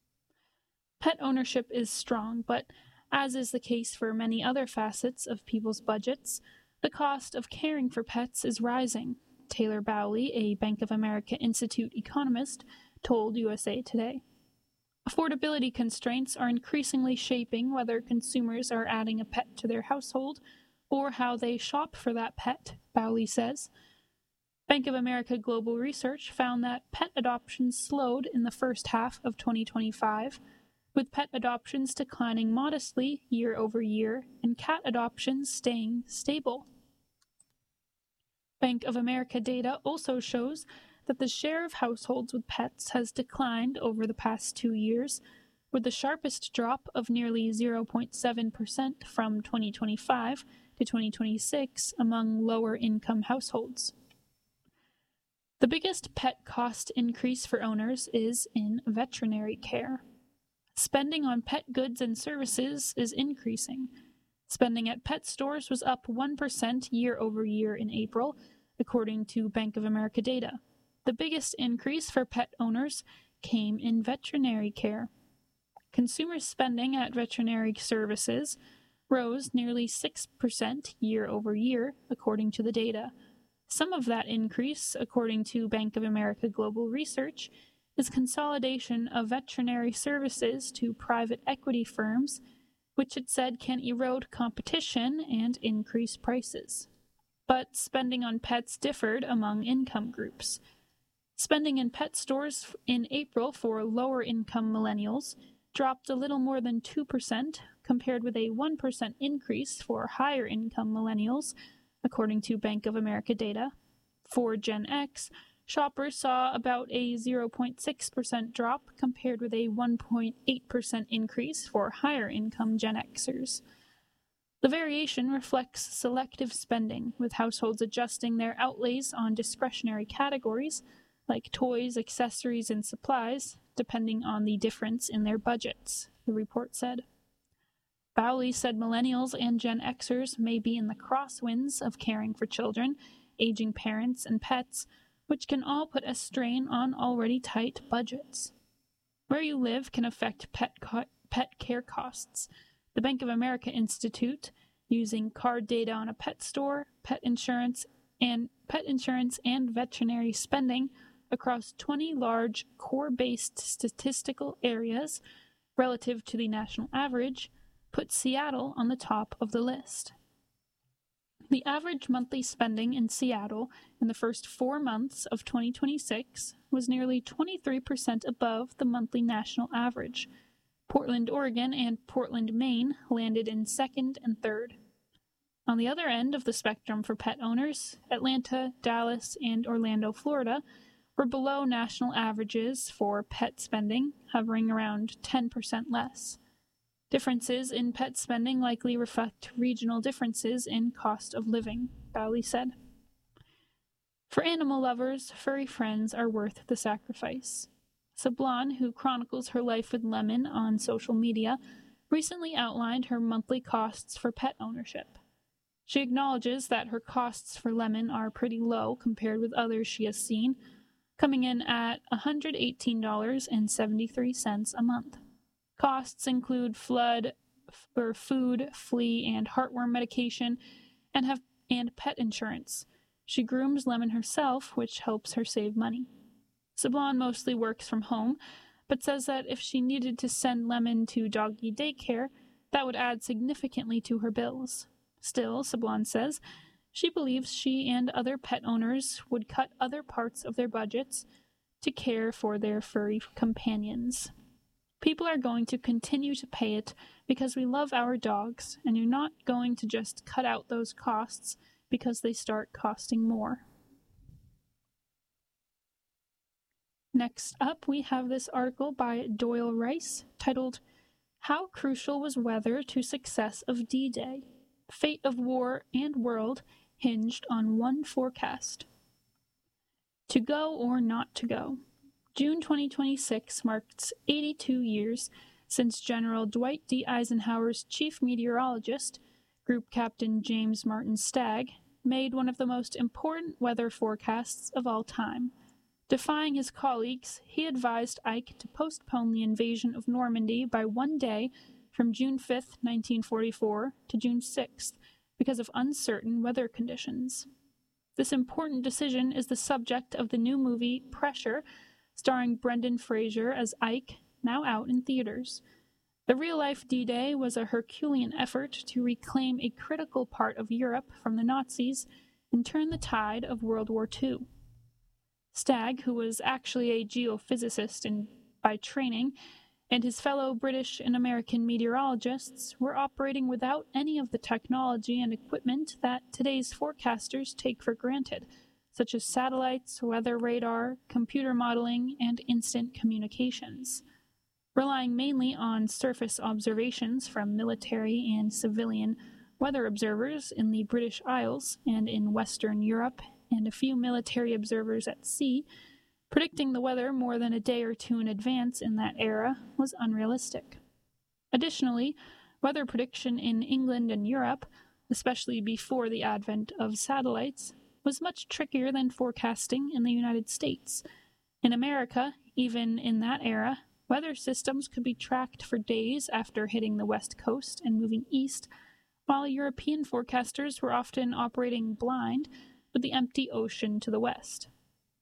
Pet ownership is strong, but as is the case for many other facets of people's budgets, the cost of caring for pets is rising, Taylor Bowley, a Bank of America Institute economist, told U S A Today. Affordability constraints are increasingly shaping whether consumers are adding a pet to their household or how they shop for that pet, Bowley says. Bank of America Global Research found that pet adoptions slowed in the first half of twenty twenty-five, with pet adoptions declining modestly year over year and cat adoptions staying stable. Bank of America data also shows that the share of households with pets has declined over the past two years, with the sharpest drop of nearly zero point seven percent from twenty twenty-five to twenty twenty-six among lower-income households. The biggest pet cost increase for owners is in veterinary care. Spending on pet goods and services is increasing. Spending at pet stores was up one percent year over year in April, according to Bank of America data. The biggest increase for pet owners came in veterinary care. Consumer spending at veterinary services rose nearly six percent year over year, according to the data. Some of that increase, according to Bank of America Global Research, is consolidation of veterinary services to private equity firms, which it said can erode competition and increase prices. But spending on pets differed among income groups. Spending in pet stores in April for lower-income millennials dropped a little more than two percent, compared with a one percent increase for higher-income millennials, according to Bank of America data. For Gen X, shoppers saw about a zero point six percent drop, compared with a one point eight percent increase for higher-income Gen Xers. The variation reflects selective spending, with households adjusting their outlays on discretionary categories, like toys, accessories, and supplies, depending on the difference in their budgets, the report said. Bowley said millennials and Gen Xers may be in the crosswinds of caring for children, aging parents, and pets, which can all put a strain on already tight budgets. Where you live can affect pet, co- pet care costs. The Bank of America Institute, using card data on a pet store, pet insurance, and pet insurance and veterinary spending across twenty large core-based statistical areas relative to the national average, put Seattle on the top of the list. The average monthly spending in Seattle in the first four months of twenty twenty-six was nearly twenty-three percent above the monthly national average. Portland, Oregon, and Portland, Maine landed in second and third. On the other end of the spectrum for pet owners, Atlanta, Dallas, and Orlando, Florida, were below national averages for pet spending, hovering around ten percent less. Differences in pet spending likely reflect regional differences in cost of living, Bowley said. For animal lovers, furry friends are worth the sacrifice. Sablon, who chronicles her life with Lemon on social media, recently outlined her monthly costs for pet ownership. She acknowledges that her costs for Lemon are pretty low compared with others she has seen, coming in at one hundred eighteen dollars and seventy-three cents a month. Costs include flood, or food, flea, and heartworm medication, and have and pet insurance. She grooms Lemon herself, which helps her save money. Sablon mostly works from home, but says that if she needed to send Lemon to doggy daycare, that would add significantly to her bills. Still, Sablon says, she believes she and other pet owners would cut other parts of their budgets to care for their furry companions. People are going to continue to pay it because we love our dogs, and you're not going to just cut out those costs because they start costing more. Next up, we have this article by Doyle Rice titled, How Crucial Was Weather to Success of D-Day? Fate of War and World Hinged on One Forecast. To go or not to go. June twenty twenty-six marks eighty-two years since General Dwight D. Eisenhower's chief meteorologist, Group Captain James Martin Stagg, made one of the most important weather forecasts of all time. Defying his colleagues, he advised Ike to postpone the invasion of Normandy by one day from June fifth, nineteen forty-four to June sixth because of uncertain weather conditions. This important decision is the subject of the new movie Pressure, starring Brendan Fraser as Ike, now out in theaters. The real-life D-Day was a Herculean effort to reclaim a critical part of Europe from the Nazis and turn the tide of World War Two. Stagg, who was actually a geophysicist in, by training, and his fellow British and American meteorologists were operating without any of the technology and equipment that today's forecasters take for granted, such as satellites, weather radar, computer modeling, and instant communications. Relying mainly on surface observations from military and civilian weather observers in the British Isles and in Western Europe, and a few military observers at sea, predicting the weather more than a day or two in advance in that era was unrealistic. Additionally, weather prediction in England and Europe, especially before the advent of satellites, was much trickier than forecasting in the United States. In America, even in that era, weather systems could be tracked for days after hitting the west coast and moving east, while European forecasters were often operating blind with the empty ocean to the west.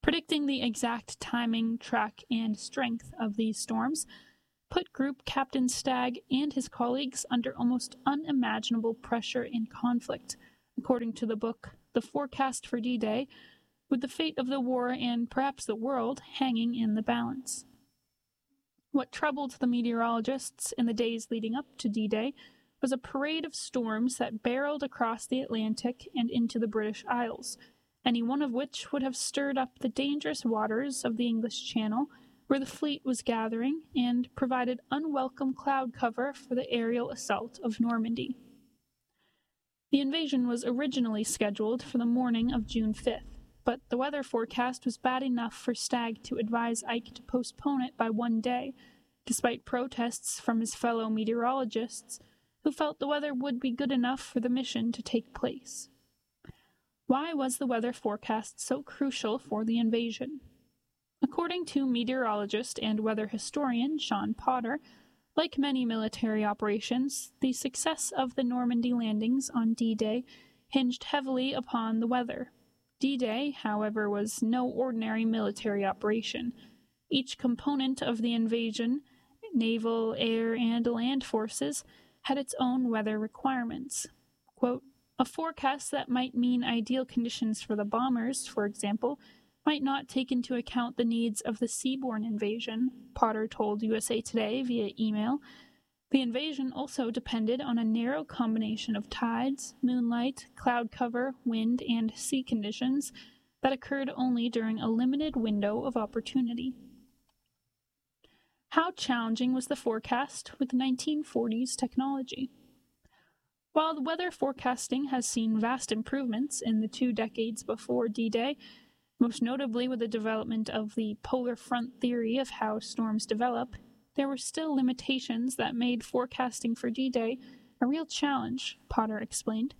Predicting the exact timing, track, and strength of these storms put Group Captain Stagg and his colleagues under almost unimaginable pressure and conflict, according to the book The Forecast for D-Day, with the fate of the war and perhaps the world hanging in the balance. What troubled the meteorologists in the days leading up to D-Day was a parade of storms that barreled across the Atlantic and into the British Isles, any one of which would have stirred up the dangerous waters of the English Channel, where the fleet was gathering, and provided unwelcome cloud cover for the aerial assault of Normandy. The invasion was originally scheduled for the morning of June fifth, but the weather forecast was bad enough for Stagg to advise Ike to postpone it by one day, despite protests from his fellow meteorologists, who felt the weather would be good enough for the mission to take place. Why was the weather forecast so crucial for the invasion? According to meteorologist and weather historian Sean Potter, like many military operations, the success of the Normandy landings on D-Day hinged heavily upon the weather. D-Day, however, was no ordinary military operation. Each component of the invasion, naval, air, and land forces, had its own weather requirements. Quote, a forecast that might mean ideal conditions for the bombers, for example, might not take into account the needs of the seaborne invasion, Potter told U S A Today via email. The invasion also depended on a narrow combination of tides, moonlight, cloud cover, wind, and sea conditions that occurred only during a limited window of opportunity. How challenging was the forecast with nineteen forties technology? While the weather forecasting has seen vast improvements in the two decades before D-Day, most notably with the development of the polar front theory of how storms develop, there were still limitations that made forecasting for D-Day a real challenge, Potter explained.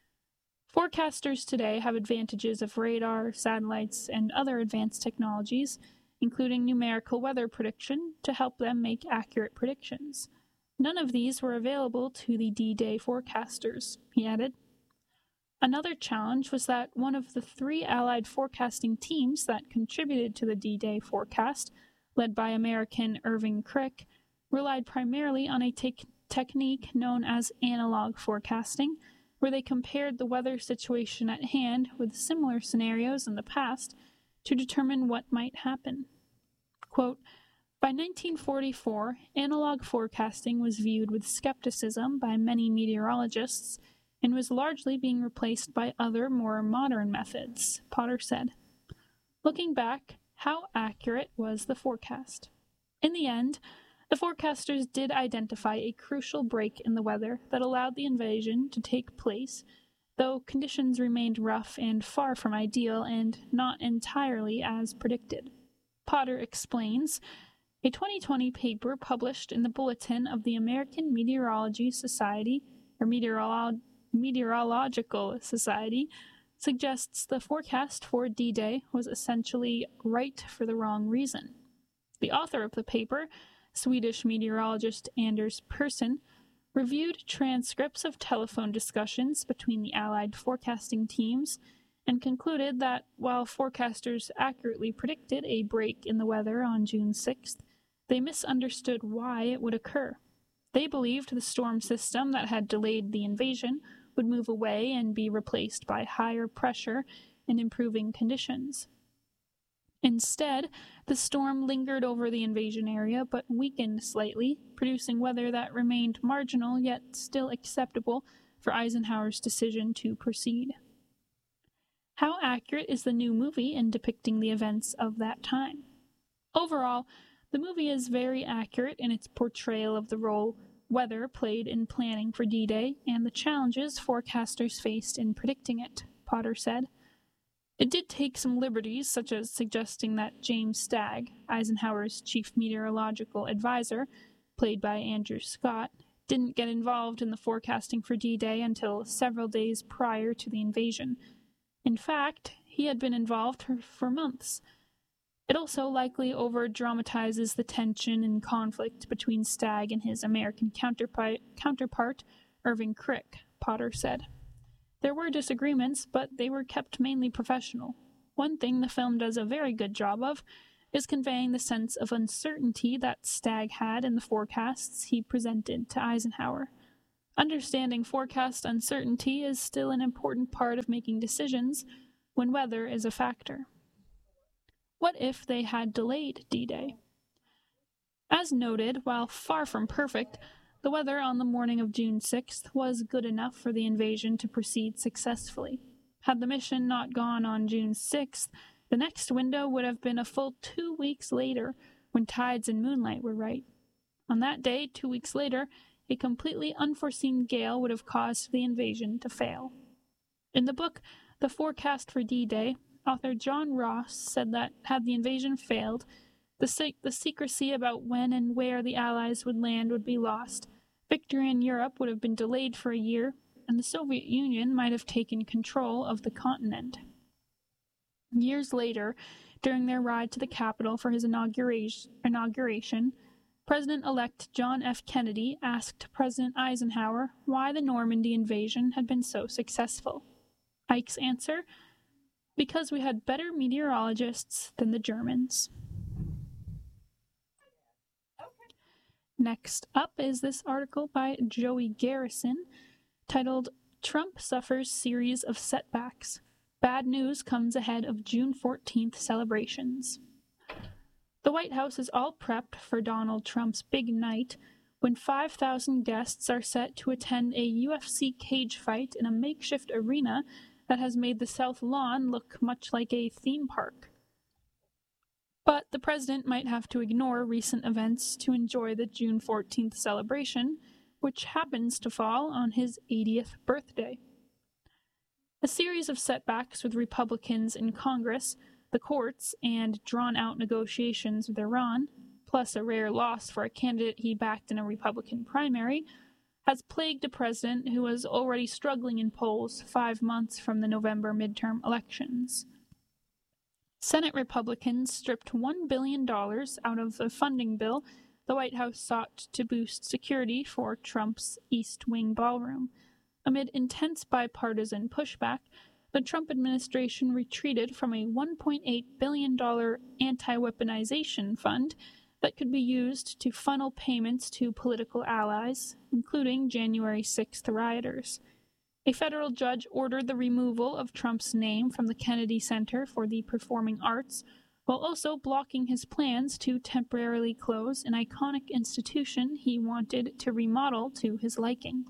Forecasters today have advantages of radar, satellites, and other advanced technologies, including numerical weather prediction, to help them make accurate predictions. None of these were available to the D-Day forecasters, he added. Another challenge was that one of the three Allied forecasting teams that contributed to the D-Day forecast, led by American Irving Crick, relied primarily on a te- technique known as analog forecasting, where they compared the weather situation at hand with similar scenarios in the past to determine what might happen. Quote, by nineteen forty-four, analog forecasting was viewed with skepticism by many meteorologists and was largely being replaced by other, more modern methods, Potter said. Looking back, how accurate was the forecast? In the end, the forecasters did identify a crucial break in the weather that allowed the invasion to take place, though conditions remained rough and far from ideal and not entirely as predicted. Potter explains, a twenty twenty paper published in the Bulletin of the American Meteorology Society, or Meteorolo- Meteorological Society, suggests the forecast for D-Day was essentially right for the wrong reason. The author of the paper, Swedish meteorologist Anders Persson, reviewed transcripts of telephone discussions between the Allied forecasting teams and concluded that while forecasters accurately predicted a break in the weather on June sixth, they misunderstood why it would occur. They believed the storm system that had delayed the invasion would move away and be replaced by higher pressure and improving conditions. Instead, the storm lingered over the invasion area but weakened slightly, producing weather that remained marginal yet still acceptable for Eisenhower's decision to proceed. How accurate is the new movie in depicting the events of that time? Overall, the movie is very accurate in its portrayal of the role weather played in planning for D-Day and the challenges forecasters faced in predicting it, Potter said. It did take some liberties, such as suggesting that James Stagg, Eisenhower's chief meteorological advisor, played by Andrew Scott, didn't get involved in the forecasting for D-Day until several days prior to the invasion. In fact, he had been involved for months. It also likely over-dramatizes the tension and conflict between Stagg and his American counterpart, counterpart Irving Crick, Potter said. There were disagreements, but they were kept mainly professional. One thing the film does a very good job of is conveying the sense of uncertainty that Stagg had in the forecasts he presented to Eisenhower. Understanding forecast uncertainty is still an important part of making decisions when weather is a factor. What if they had delayed D-Day? As noted, while far from perfect, the weather on the morning of June sixth was good enough for the invasion to proceed successfully. Had the mission not gone on June sixth, the next window would have been a full two weeks later, when tides and moonlight were right. On that day, two weeks later, a completely unforeseen gale would have caused the invasion to fail. In the book, The Forecast for D-Day, author John Ross said that, had the invasion failed, the, se- the secrecy about when and where the Allies would land would be lost, victory in Europe would have been delayed for a year, and the Soviet Union might have taken control of the continent. Years later, during their ride to the Capitol for his inauguration, inauguration President-elect John F. Kennedy asked President Eisenhower why the Normandy invasion had been so successful. Ike's answer: because we had better meteorologists than the Germans. Next up is this article by Joey Garrison titled Trump Suffers Series of Setbacks. Bad news comes ahead of June fourteenth celebrations. The White House is all prepped for Donald Trump's big night when five thousand guests are set to attend a U F C cage fight in a makeshift arena that has made the South Lawn look much like a theme park. But the president might have to ignore recent events to enjoy the June fourteenth celebration, which happens to fall on his eightieth birthday. A series of setbacks with Republicans in Congress, the courts, and drawn-out negotiations with Iran, plus a rare loss for a candidate he backed in a Republican primary, has plagued a president who was already struggling in polls five months from the November midterm elections. Senate Republicans stripped one billion dollars out of a funding bill the White House sought to boost security for Trump's East Wing ballroom. Amid intense bipartisan pushback, the Trump administration retreated from a one point eight billion dollars anti-weaponization fund that could be used to funnel payments to political allies, including January sixth rioters. A federal judge ordered the removal of Trump's name from the Kennedy Center for the Performing Arts, while also blocking his plans to temporarily close an iconic institution he wanted to remodel to his liking.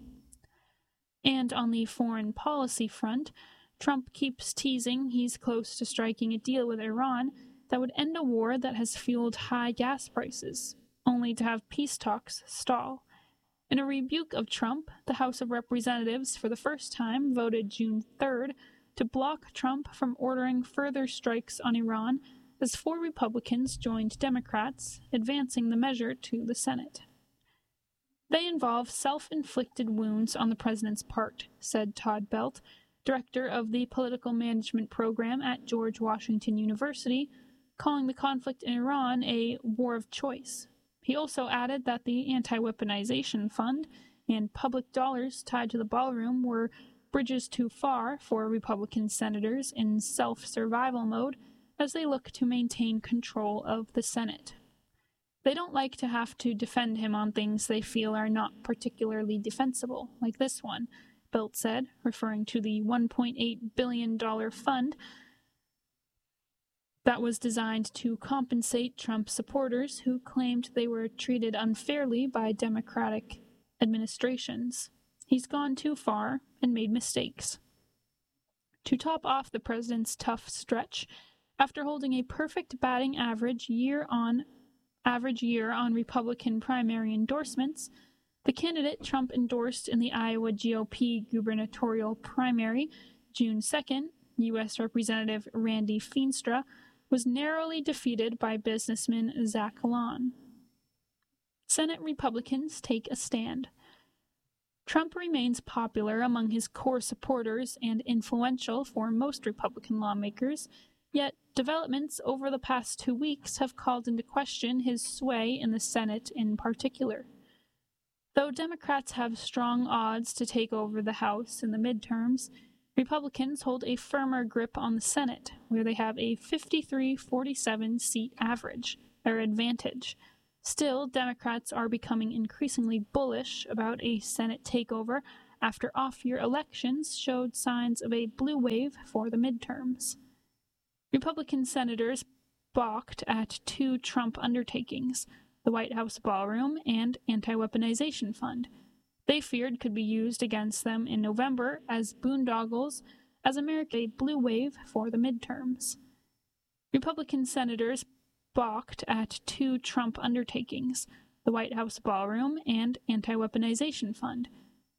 And on the foreign policy front, Trump keeps teasing he's close to striking a deal with Iran that would end a war that has fueled high gas prices, only to have peace talks stall. In a rebuke of Trump, the House of Representatives for the first time voted June third to block Trump from ordering further strikes on Iran as four Republicans joined Democrats, advancing the measure to the Senate. They involve self-inflicted wounds on the president's part, said Todd Belt, director of the Political Management Program at George Washington University, calling the conflict in Iran a war of choice. He also added that the anti-weaponization fund and public dollars tied to the ballroom were bridges too far for Republican senators in self-survival mode as they look to maintain control of the Senate. They don't like to have to defend him on things they feel are not particularly defensible, like this one, Belt said, referring to the one point eight billion dollars fund that was designed to compensate Trump supporters who claimed they were treated unfairly by Democratic administrations. He's gone too far and made mistakes. To top off the president's tough stretch, after holding a perfect batting average year on average year on Republican primary endorsements, the candidate Trump endorsed in the Iowa G O P gubernatorial primary June second, U S Representative Randy Feenstra, was narrowly defeated by businessman Zach Long. Senate Republicans take a stand. Trump remains popular among his core supporters and influential for most Republican lawmakers, yet developments over the past two weeks have called into question his sway in the Senate in particular. Though Democrats have strong odds to take over the House in the midterms, Republicans hold a firmer grip on the Senate, where they have a fifty-three forty-seven seat average, or advantage. Still, Democrats are becoming increasingly bullish about a Senate takeover after off-year elections showed signs of a blue wave for the midterms. Republican senators balked at two Trump undertakings, the White House ballroom and anti-weaponization fund. They feared could be used against them in November as boondoggles as America a blue wave for the midterms. Republican senators balked at two Trump undertakings, the White House ballroom and anti-weaponization fund.